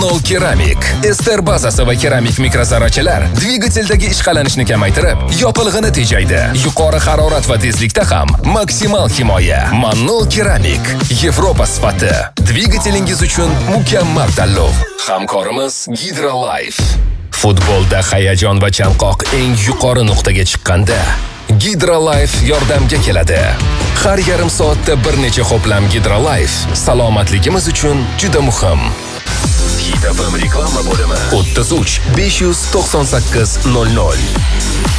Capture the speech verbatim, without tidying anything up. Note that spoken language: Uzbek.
Nol keramik. Ester bazasi va keramik mikrozarrachalar dvigateldagi ishqalanishni kamaytirib, yopilg'ini tejaydi. Yuqori harorat va tezlikda ham maksimal himoya. Manol keramik. Yevropa sifati. Dvigatelingiz uchun mukammal tanlov. Hamkorimiz Hydrolife. Futbolda hayajon va chanqoq eng yuqori nuqtaga chiqqanda Hydrolife yordamga keladi. Har yarim soatda bir necha xo'plam Hydrolife salomatligimiz uchun juda muhim. Hit F M reklama bo'limi o'ttiz uch besh yuz to'qson sakkiz nol nol.